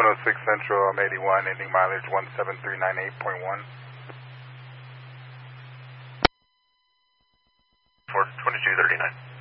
106 Central, I'm 81, ending mileage 17398.1. For 2239.